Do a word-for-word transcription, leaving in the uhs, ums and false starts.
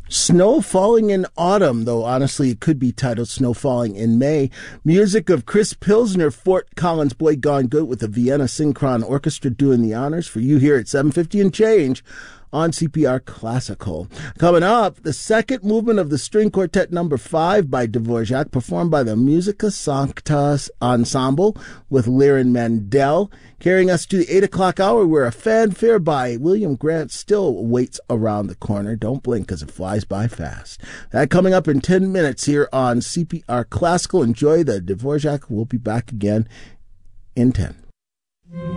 Snow Falling in Autumn, though honestly it could be titled Snow Falling in May. Music of Chris Pilsner, Fort Collins, Boy Gone Good with the Vienna Synchron Orchestra doing the honors for you here at seven fifty and change on C P R Classical. Coming up, the second movement of the String Quartet number five by Dvorak, performed by the Musica Sancta Ensemble with Liran Mandel, carrying us to the eight o'clock hour where a fanfare by William Grant still waits around the corner. Don't blink because it flies by fast. That coming up in ten minutes here on C P R Classical. Enjoy the Dvorak. We'll be back again in ten.